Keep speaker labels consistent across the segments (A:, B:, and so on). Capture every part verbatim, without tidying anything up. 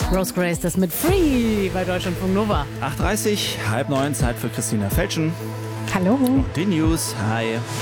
A: Rose Grace, das mit Free bei Deutschlandfunk Nova.
B: acht Uhr dreißig, halb neun, Zeit für Christina Felschen.
C: Hallo.
B: Und die News. Hi.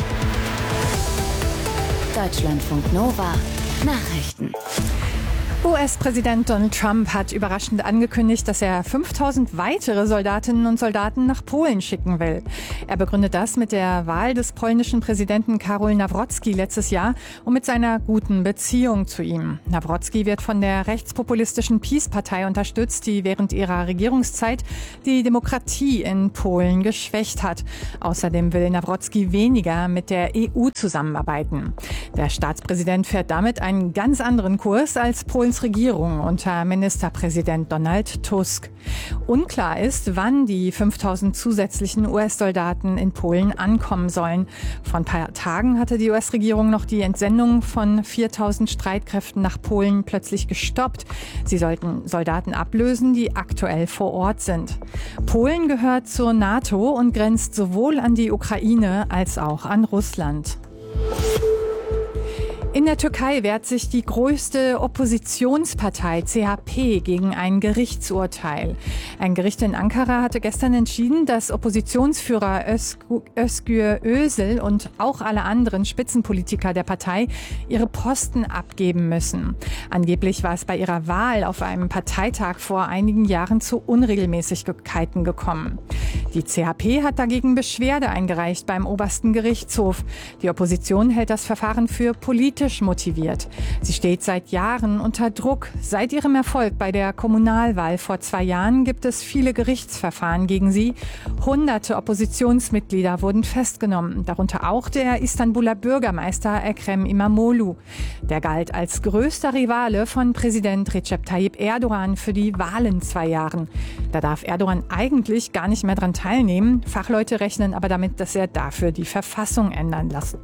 D: Deutschlandfunk Nova. Nachrichten.
C: U S-Präsident Donald Trump hat überraschend angekündigt, dass er fünftausend weitere Soldatinnen und Soldaten nach Polen schicken will. Er begründet das mit der Wahl des polnischen Präsidenten Karol Nawrocki letztes Jahr und mit seiner guten Beziehung zu ihm. Nawrocki wird von der rechtspopulistischen PiS-Partei unterstützt, die während ihrer Regierungszeit die Demokratie in Polen geschwächt hat. Außerdem will Nawrocki weniger mit der E U zusammenarbeiten. Der Staatspräsident fährt damit einen ganz anderen Kurs als Polens Regierung unter Ministerpräsident Donald Tusk. Unklar ist, wann die fünftausend zusätzlichen U S-Soldaten in Polen ankommen sollen. Vor ein paar Tagen hatte die U S-Regierung noch die Entsendung von viertausend Streitkräften nach Polen plötzlich gestoppt. Sie sollten Soldaten ablösen, die aktuell vor Ort sind. Polen gehört zur NATO und grenzt sowohl an die Ukraine als auch an Russland. In der Türkei wehrt sich die größte Oppositionspartei C H P gegen ein Gerichtsurteil. Ein Gericht in Ankara hatte gestern entschieden, dass Oppositionsführer Özgür Özel und auch alle anderen Spitzenpolitiker der Partei ihre Posten abgeben müssen. Angeblich war es bei ihrer Wahl auf einem Parteitag vor einigen Jahren zu Unregelmäßigkeiten gekommen. Die C H P hat dagegen Beschwerde eingereicht beim obersten Gerichtshof. Die Opposition hält das Verfahren für politisch motiviert. Sie steht seit Jahren unter Druck. Seit ihrem Erfolg bei der Kommunalwahl vor zwei Jahren gibt es viele Gerichtsverfahren gegen sie. Hunderte Oppositionsmitglieder wurden festgenommen, darunter auch der Istanbuler Bürgermeister Ekrem İmamoğlu. Der galt als größter Rivale von Präsident Recep Tayyip Erdogan für die Wahl in zwei Jahren. Da darf Erdogan eigentlich gar nicht mehr dran teilnehmen. Fachleute rechnen aber damit, dass er dafür die Verfassung ändern lässt.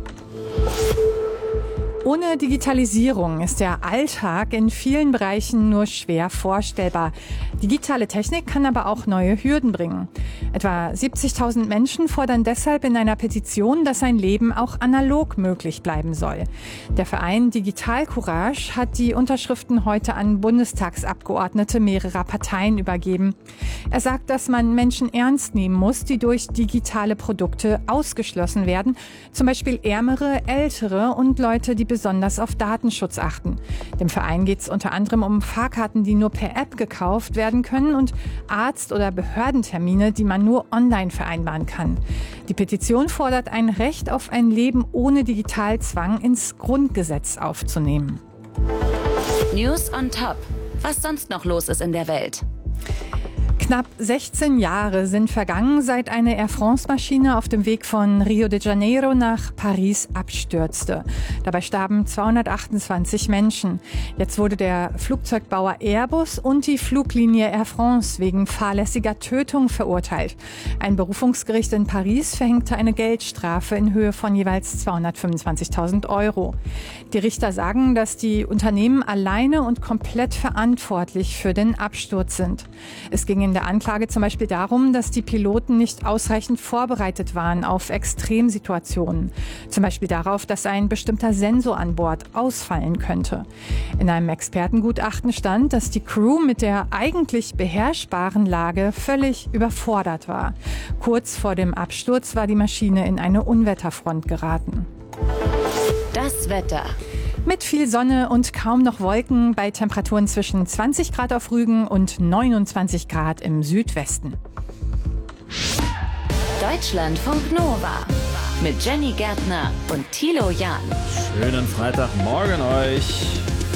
C: Ohne Digitalisierung ist der Alltag in vielen Bereichen nur schwer vorstellbar. Digitale Technik kann aber auch neue Hürden bringen. Etwa siebzigtausend Menschen fordern deshalb in einer Petition, dass ein Leben auch analog möglich bleiben soll. Der Verein Digital Courage hat die Unterschriften heute an Bundestagsabgeordnete mehrerer Parteien übergeben. Er sagt, dass man Menschen ernst nehmen muss, die durch digitale Produkte ausgeschlossen werden. Zum Beispiel Ärmere, Ältere und Leute, die besonders auf Datenschutz achten. Dem Verein geht es unter anderem um Fahrkarten, die nur per App gekauft werden können und Arzt- oder Behördentermine, die man nur online vereinbaren kann. Die Petition fordert ein Recht auf ein Leben ohne Digitalzwang ins Grundgesetz aufzunehmen.
D: News on Top. Was sonst noch los ist in der Welt.
C: Knapp sechzehn Jahre sind vergangen, seit eine Air France-Maschine auf dem Weg von Rio de Janeiro nach Paris abstürzte. Dabei starben zweihundertachtundzwanzig Menschen. Jetzt wurde der Flugzeugbauer Airbus und die Fluglinie Air France wegen fahrlässiger Tötung verurteilt. Ein Berufungsgericht in Paris verhängte eine Geldstrafe in Höhe von jeweils zweihundertfünfundzwanzigtausend Euro. Die Richter sagen, dass die Unternehmen alleine und komplett verantwortlich für den Absturz sind. Es ging in der Anklage zum Beispiel darum, dass die Piloten nicht ausreichend vorbereitet waren auf Extremsituationen. Zum Beispiel darauf, dass ein bestimmter Sensor an Bord ausfallen könnte. In einem Expertengutachten stand, dass die Crew mit der eigentlich beherrschbaren Lage völlig überfordert war. Kurz vor dem Absturz war die Maschine in eine Unwetterfront geraten.
D: Das Wetter.
C: Mit viel Sonne und kaum noch Wolken bei Temperaturen zwischen zwanzig Grad auf Rügen und neunundzwanzig Grad im Südwesten.
D: Deutschlandfunk Nova mit Jenny Gärtner und Thilo Jahn.
B: Schönen Freitagmorgen euch.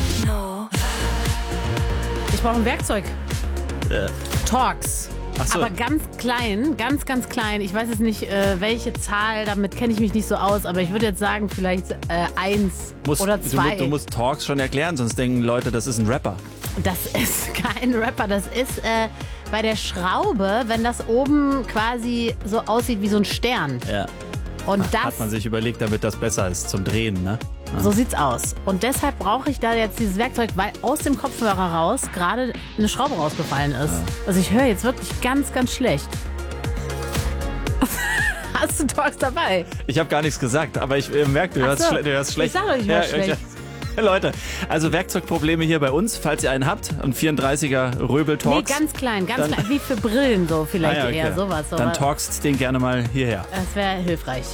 A: Ich brauche ein Werkzeug.
B: Äh.
A: Talks.
B: Ach so.
A: Aber ganz klein, ganz, ganz klein. Ich weiß jetzt nicht, äh, welche Zahl, damit kenne ich mich nicht so aus, aber ich würde jetzt sagen, vielleicht äh, eins
B: Musst,
A: oder zwei.
B: Du, du musst Talks schon erklären, sonst denken Leute, das ist ein Rapper.
A: Das ist kein Rapper, das ist äh, bei der Schraube, wenn das oben quasi so aussieht wie so ein Stern.
B: Ja.
A: Und das,
B: hat man sich überlegt, damit das besser ist zum Drehen, ne? Ja.
A: So sieht's aus. Und deshalb brauche ich da jetzt dieses Werkzeug, weil aus dem Kopfhörer raus gerade eine Schraube rausgefallen ist. Ja. Also ich höre jetzt wirklich ganz, ganz schlecht. Hast du Talks dabei?
B: Ich habe gar nichts gesagt, aber ich äh, merke, du,
A: Ach
B: hörst,
A: so.
B: schle- du hörst schlecht.
A: Ich sage, ich höre
B: ja,
A: schlecht.
B: Ja. Leute, also Werkzeugprobleme hier bei uns, falls ihr einen habt. Und vierunddreißiger Röbel
A: Nee,
B: Talks.
A: ganz klein, ganz
B: Dann-
A: klein. Wie für Brillen so vielleicht
B: Ah ja, okay.
A: eher sowas.
B: Dann
A: aber
B: talkst den gerne mal hierher.
A: das wäre hilfreich.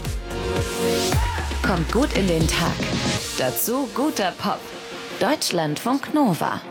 D: Kommt gut in den Tag. Dazu guter Pop. Deutschlandfunk Nova.